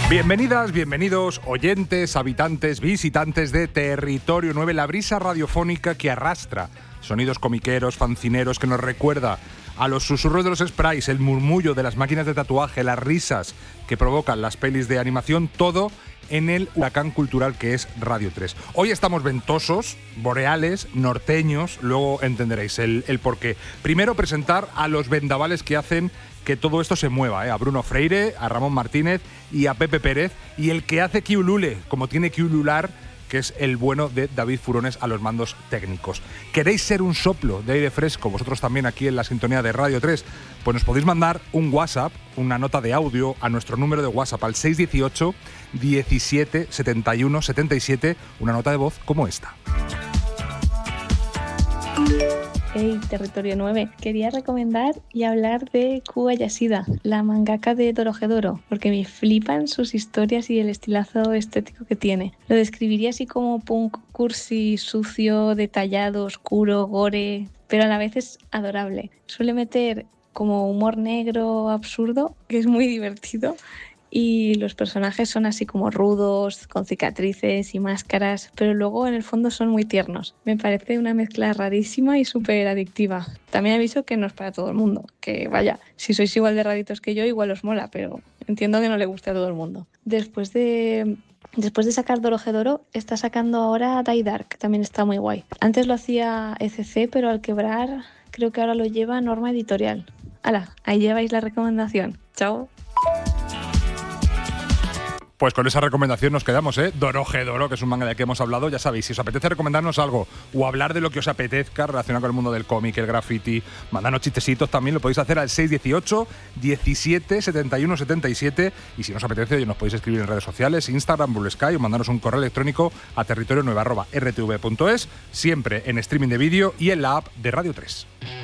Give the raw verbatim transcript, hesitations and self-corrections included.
Bienvenidas, bienvenidos, oyentes, habitantes, visitantes de Territorio nueve, la brisa radiofónica que arrastra sonidos comiqueros, fancineros, que nos recuerda a los susurros de los sprays, el murmullo de las máquinas de tatuaje, las risas que provocan las pelis de animación, todo en el huracán cultural que es Radio tres. Hoy estamos ventosos, boreales, norteños, luego entenderéis el, el porqué. Primero presentar a los vendavales que hacen que todo esto se mueva, ¿eh? A Bruno Freire, a Ramón Martínez y a Pepe Pérez, y el que hace que ulule, como tiene que ulular, que es el bueno de David Furones a los mandos técnicos. ¿Queréis ser un soplo de aire fresco, vosotros también aquí en la sintonía de Radio tres? Pues nos podéis mandar un WhatsApp, una nota de audio a nuestro número de WhatsApp al seis uno ocho, diecisiete, setenta y uno, setenta y siete, una nota de voz como esta. Hey, Territorio nueve. Quería recomendar y hablar de Kuga Yashida, la mangaka de Dorohedoro, porque me flipan sus historias y el estilazo estético que tiene. Lo describiría así como punk cursi, sucio, detallado, oscuro, gore, pero a la vez es adorable. Suele meter como humor negro, absurdo, que es muy divertido. Y los personajes son así como rudos, con cicatrices y máscaras, pero luego en el fondo son muy tiernos. Me parece una mezcla rarísima y súper adictiva. También aviso que no es para todo el mundo, que vaya, si sois igual de raritos que yo, igual os mola, pero entiendo que no le guste a todo el mundo. Después de... Después de sacar Dorohedoro, está sacando ahora Die Dark, también está muy guay. Antes lo hacía E C C, pero al quebrar creo que ahora lo lleva Norma Editorial. ¡Hala! Ahí lleváis la recomendación. ¡Chao! Pues con esa recomendación nos quedamos, ¿eh? Dorohedoro, que es un manga del que hemos hablado, ya sabéis, si os apetece recomendarnos algo o hablar de lo que os apetezca relacionado con el mundo del cómic, el graffiti, mandarnos chistecitos también, lo podéis hacer al seis uno ocho, diecisiete, setenta y uno, setenta y siete, y si nos apetece, oye, nos podéis escribir en redes sociales, Instagram, Blue Sky, o mandarnos un correo electrónico a territorio nueve arroba r t v punto es, siempre en streaming de vídeo y en la app de Radio tres.